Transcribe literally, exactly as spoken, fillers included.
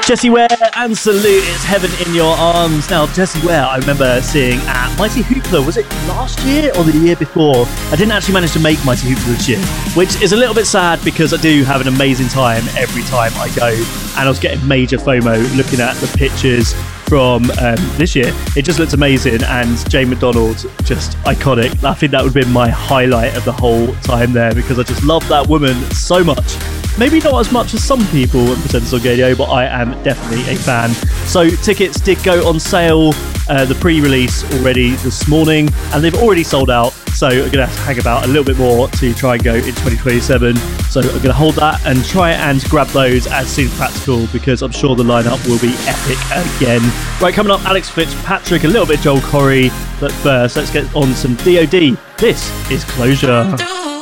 Jessie Ware and Salute, it's Heaven in Your Arms. Now, Jessie Ware, I remember seeing at Mighty Hoopla, was it last year or the year before? I didn't actually manage to make Mighty Hoopla this year, which is a little bit sad because I do have an amazing time every time I go, and I was getting major FOMO looking at the pictures from um, this year. It just looks amazing, and Jane McDonald, just iconic. I think that would have been my highlight of the whole time there because I just love that woman so much. Maybe not as much as some people in Presenters on Radio, but I am definitely a fan. So tickets did go on sale, uh, the pre-release already this morning, and they've already sold out. So I'm going to have to hang about a little bit more to try and go in twenty twenty-seven. So I'm going to hold that and try and grab those as soon as practical because I'm sure the lineup will be epic again. Right, coming up, Alex Fitzpatrick, a little bit Joel Corry. But first, let's get on some D O D. This is Closure.